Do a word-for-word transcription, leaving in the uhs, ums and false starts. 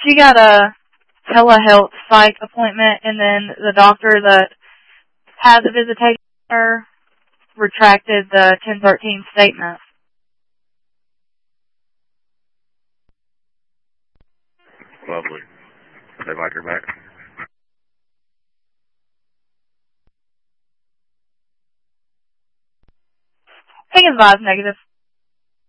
She got a telehealth psych appointment, and then the doctor that had the visitation with her retracted the ten thirteen statement. Lovely. They like her back? Taking advised negative.